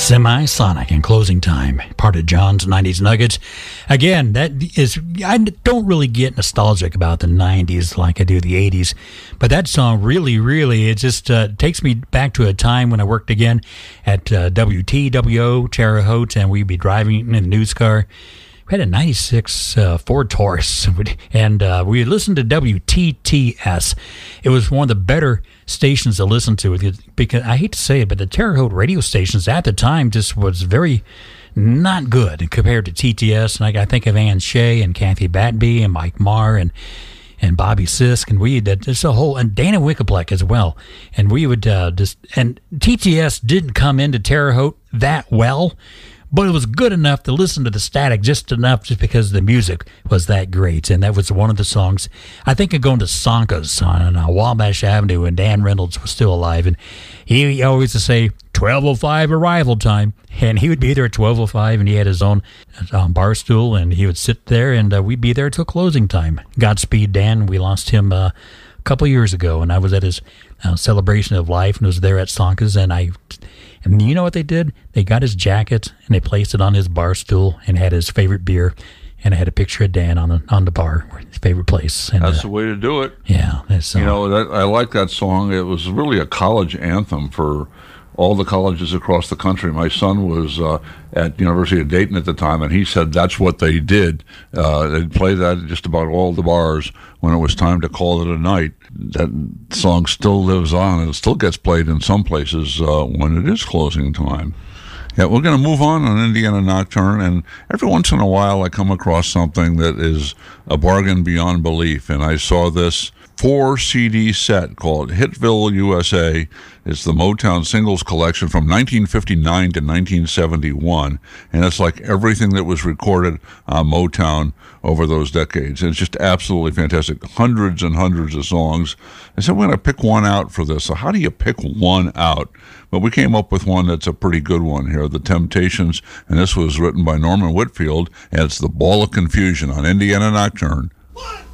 Semisonic and Closing Time, part of John's 90s Nuggets. Again, I don't really get nostalgic about the 90s like I do the 80s, but that song really, it just takes me back to a time when I worked again at WTWO, Terre Haute, and we'd be driving in a news car. We had a 96 Ford Taurus, and we listened to WTTS. It was one of the better stations to listen to, because I hate to say it, but the Terre Haute radio stations at the time just was very not good compared to TTS. And I think of Ann Shea and Kathy Batby and Mike Marr and Bobby Sisk, and we did just a whole, and Dana Wickleplek as well. And we would and TTS didn't come into Terre Haute that well, but it was good enough to listen to the static just because the music was that great. And that was one of the songs. I think of going to Sonka's on Wabash Avenue when Dan Reynolds was still alive. And he always would say, 12:05 arrival time. And he would be there at 12:05, and he had his own bar stool, and he would sit there, and we'd be there till closing time. Godspeed, Dan. We lost him a couple years ago, and I was at his celebration of life and was there at Sonka's, and you know what they did? They got his jacket and they placed it on his bar stool and had his favorite beer, and I had a picture of Dan on the bar, his favorite place. And, that's the way to do it. Yeah, I like that song. It was really a college anthem for all the colleges across the country. My son was at the University of Dayton at the time, and he said that's what they did. They'd play that at just about all the bars when it was time to call it a night. That song still lives on, and it still gets played in some places when it is closing time. Yeah, we're going to move on Indiana Nocturne, and every once in a while I come across something that is a bargain beyond belief, and I saw this 4-CD set called Hitville USA. It's the Motown singles collection from 1959 to 1971, and it's like everything that was recorded on Motown over those decades. And it's just absolutely fantastic. Hundreds and hundreds of songs. I said, we're going to pick one out for this. So how do you pick one out? But we came up with one that's a pretty good one here, The Temptations, and this was written by Norman Whitfield, and it's The Ball of Confusion on Indiana Nocturne. 1